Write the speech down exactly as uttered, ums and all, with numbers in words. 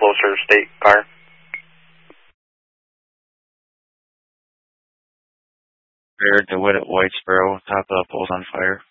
closer state car. Rear DeWitt at Whitesboro, top of poles on fire.